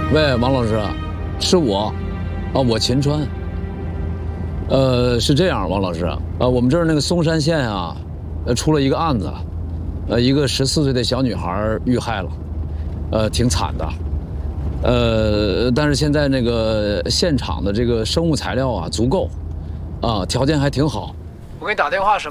喂，王老师，是我，我秦川。是这样，王老师，我们这儿那个松山县啊，出了一个案子，一个14岁的小女孩遇害了，挺惨的。但是现在那个现场的这个生物材料啊足够，条件还挺好。我给你打电话什么？